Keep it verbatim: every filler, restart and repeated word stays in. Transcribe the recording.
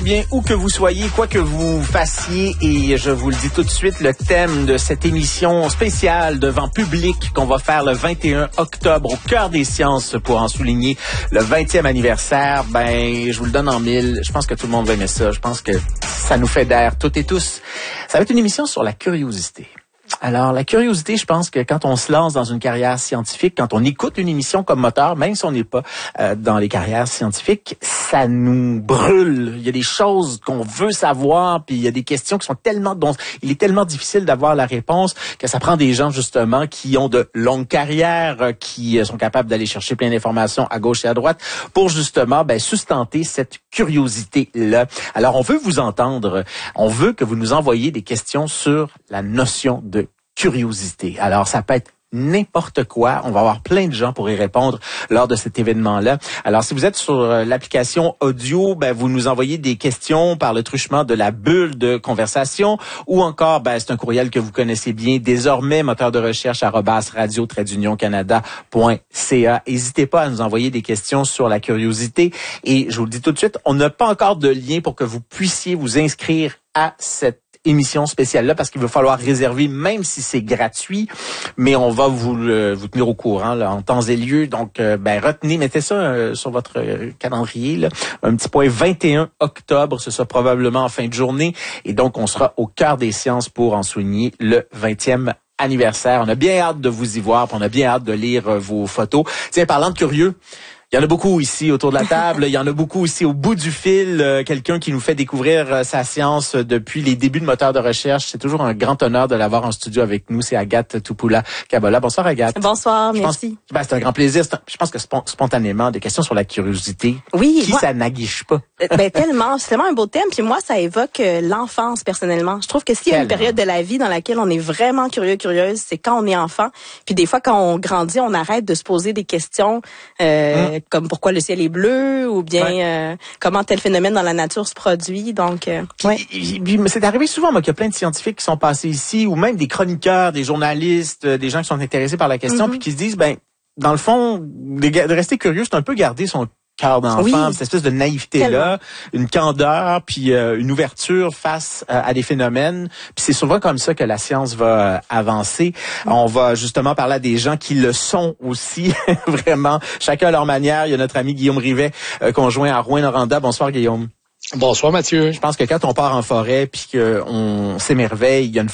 Bien, où que vous soyez, quoi que vous fassiez, et je vous le dis tout de suite, le thème de cette émission spéciale devant public qu'on va faire le vingt et un octobre au Cœur des Sciences pour en souligner le vingtième anniversaire, ben, je vous le donne en mille. Je pense que tout le monde va aimer ça. Je pense que ça nous fédère toutes et tous. Ça va être une émission sur la curiosité. Alors, la curiosité, je pense que quand on se lance dans une carrière scientifique, quand on écoute une émission comme moteur, même si on n'est pas euh, dans les carrières scientifiques, ça nous brûle. Il y a des choses qu'on veut savoir, puis il y a des questions qui sont tellement, dont il est tellement difficile d'avoir la réponse que ça prend des gens, justement, qui ont de longues carrières, euh, qui euh, sont capables d'aller chercher plein d'informations à gauche et à droite pour, justement, ben, sustenter cette curiosité-là. Alors, on veut vous entendre. On veut que vous nous envoyiez des questions sur la notion de curiosité. Alors, ça peut être n'importe quoi. On va avoir plein de gens pour y répondre lors de cet événement-là. Alors, si vous êtes sur l'application audio, ben, vous nous envoyez des questions par le truchement de la bulle de conversation, ou encore, ben, c'est un courriel que vous connaissez bien désormais, moteur de recherche arobase radio trait d'union canada point c a. N'hésitez pas à nous envoyer des questions sur la curiosité. Et je vous le dis tout de suite, on n'a pas encore de lien pour que vous puissiez vous inscrire à cette émission spéciale-là, parce qu'il va falloir réserver, même si c'est gratuit, mais on va vous le, vous tenir au courant là, en temps et lieu. Donc, euh, ben retenez, mettez ça euh, sur votre euh, calendrier, là, un petit point vingt et un octobre, ce sera probablement en fin de journée, et donc on sera au Cœur des Sciences pour en souligner le vingtième anniversaire. On a bien hâte de vous y voir, puis on a bien hâte de lire euh, vos photos. Tiens, parlant de curieux, il y en a beaucoup ici autour de la table. Il y en a beaucoup ici au bout du fil. Euh, quelqu'un qui nous fait découvrir euh, sa science depuis les débuts de moteur de recherche. C'est toujours un grand honneur de l'avoir en studio avec nous. C'est Agathe Toupula-Kabola. Bonsoir, Agathe. Bonsoir, je merci. Pense, ben, c'est un grand plaisir. Un, je pense que spon- spontanément, des questions sur la curiosité. Oui. Qui moi, ça n'aguiche pas? Ben, tellement. C'est tellement un beau thème. Puis moi, ça évoque euh, l'enfance, personnellement. Je trouve que s'il y a une période de la vie dans laquelle on est vraiment curieux, curieuse, c'est quand on est enfant. Puis des fois, quand on grandit, on arrête de se poser des questions euh, hum. comme pourquoi le ciel est bleu, ou bien ouais. euh, comment tel phénomène dans la nature se produit. Donc, euh, puis, ouais. puis, c'est arrivé souvent, moi, qu'il y a plein de scientifiques qui sont passés ici, ou même des chroniqueurs, des journalistes, des gens qui sont intéressés par la question, mm-hmm. puis qui se disent, ben, dans le fond, de, de rester curieux, c'est un peu garder son cœur d'enfant, oui. cette espèce de naïveté-là, une candeur, puis euh, une ouverture face euh, à des phénomènes. Puis c'est souvent comme ça que la science va euh, avancer. Mm. On va justement parler à des gens qui le sont aussi, vraiment, chacun à leur manière. Il y a notre ami Guillaume Rivet, euh, conjoint à Rouyn-Noranda. Bonsoir, Guillaume. Bonsoir, Mathieu. Je pense que quand on part en forêt puis qu'on s'émerveille, il y a une